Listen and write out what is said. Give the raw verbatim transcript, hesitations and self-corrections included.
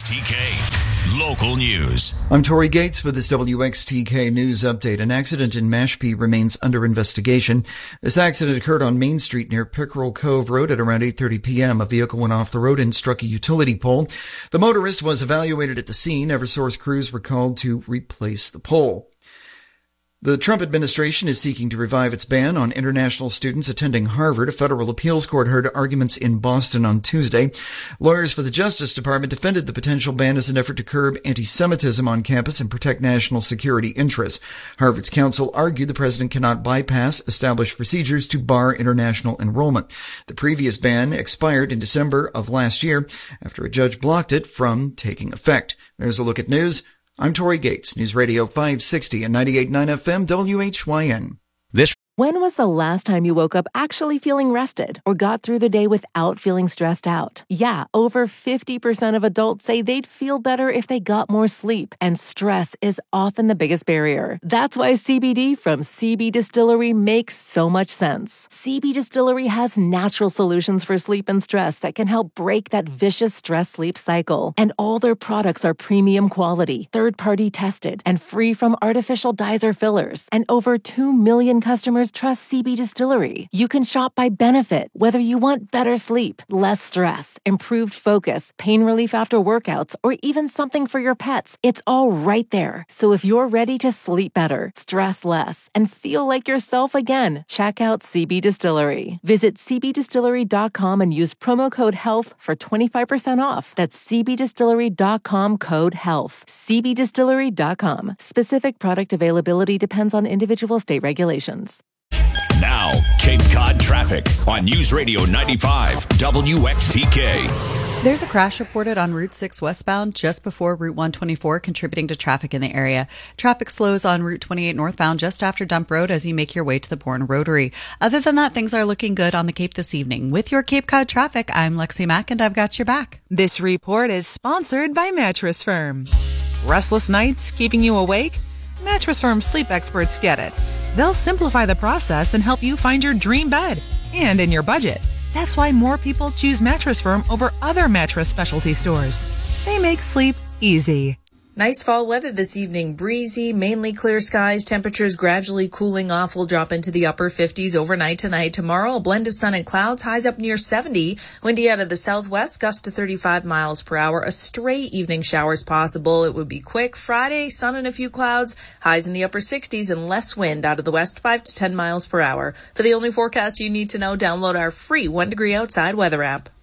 T K Local News. I'm Tori Gates with this W X T K News Update. An accident in Mashpee remains under investigation. This accident occurred on Main Street near Pickerel Cove Road at around eight thirty p.m. A vehicle went off the road and struck a utility pole. The motorist was evaluated at the scene. Eversource crews were called to replace the pole. The Trump administration is seeking to revive its ban on international students attending Harvard. A federal appeals court heard arguments in Boston on Tuesday. Lawyers for the Justice Department defended the potential ban as an effort to curb anti-Semitism on campus and protect national security interests. Harvard's counsel argued the president cannot bypass established procedures to bar international enrollment. The previous ban expired in December of last year after a judge blocked it from taking effect. There's a look at news. I'm Tori Gates, News Radio five sixty and ninety-eight point nine F M W H Y N. This When was the last time you woke up actually feeling rested or got through the day without feeling stressed out? Yeah, over fifty percent of adults say they'd feel better if they got more sleep, and stress is often the biggest barrier. That's why C B D from C B Distillery makes so much sense. C B Distillery has natural solutions for sleep and stress that can help break that vicious stress-sleep cycle. And all their products are premium quality, third-party tested, and free from artificial dyes or fillers. And over two million customers trust C B Distillery. You can shop by benefit, whether you want better sleep, less stress, improved focus, pain relief after workouts, or even something for your pets. It's all right there. So if you're ready to sleep better, stress less, and feel like yourself again, check out C B Distillery. Visit c b distillery dot com and use promo code HEALTH for twenty-five percent off. That's c b distillery dot com code HEALTH. c b distillery dot com. Specific product availability depends on individual state regulations. Now, Cape Cod traffic on News Radio ninety-five W X T K. There's a crash reported on Route six westbound just before Route one twenty-four, contributing to traffic in the area. Traffic slows on Route twenty-eight northbound just after Dump Road as you make your way to the Bourne Rotary. Other than that, things are looking good on the Cape this evening. With your Cape Cod traffic, I'm Lexi Mack, and I've got your back. This report is sponsored by Mattress Firm. Restless nights keeping you awake? Mattress Firm sleep experts get it. They'll simplify the process and help you find your dream bed, and in your budget. That's why more people choose Mattress Firm over other mattress specialty stores. They make sleep easy. Nice fall weather this evening. Breezy, mainly clear skies. Temperatures gradually cooling off. Will drop into the upper fifties overnight tonight. Tomorrow, a blend of sun and clouds. Highs up near seventy. Windy out of the southwest. Gusts to thirty-five miles per hour. A stray evening showers possible. It would be quick. Friday, sun and a few clouds. Highs in the upper sixties and less wind out of the west. five to ten miles per hour. For the only forecast you need to know, download our free one degree outside weather app.